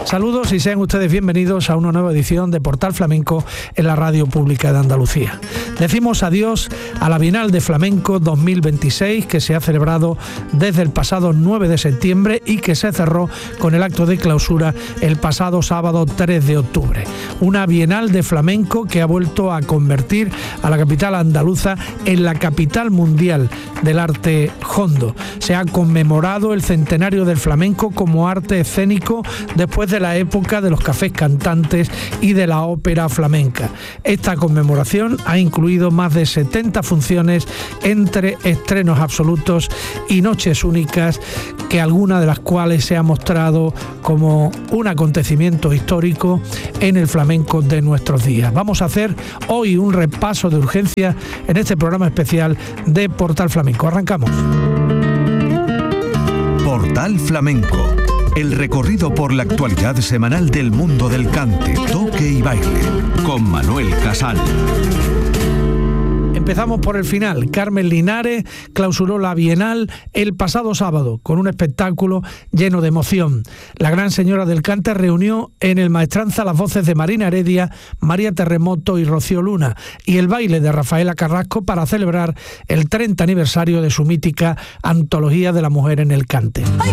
Saludos y sean ustedes bienvenidos a una nueva edición de Portal Flamenco en la Radio Pública de Andalucía. Decimos adiós a la Bienal de Flamenco 2026 que se ha celebrado desde el pasado 9 de septiembre y que se cerró con el acto de clausura el pasado sábado 3 de octubre. Una Bienal de Flamenco que ha vuelto a convertir a la capital andaluza en la capital mundial del arte hondo. Se ha conmemorado el centenario del flamenco como arte escénico después de la época de los cafés cantantes y de la ópera flamenca. Esta conmemoración ha incluido más de 70 funciones entre estrenos absolutos y noches únicas, que alguna de las cuales se ha mostrado como un acontecimiento histórico en el flamenco de nuestros días. Vamos a hacer hoy un repaso de urgencia en este programa especial de Portal Flamenco. Arrancamos. Portal Flamenco. El recorrido por la actualidad semanal del mundo del cante, toque y baile, con Manuel Casal. Empezamos por el final. Carmen Linares clausuró la Bienal el pasado sábado con un espectáculo lleno de emoción. La gran señora del cante reunió en el Maestranza las voces de Marina Heredia, María Terremoto y Rocío Luna, y el baile de Rafaela Carrasco para celebrar el 30 aniversario de su mítica Antología de la Mujer en el Cante.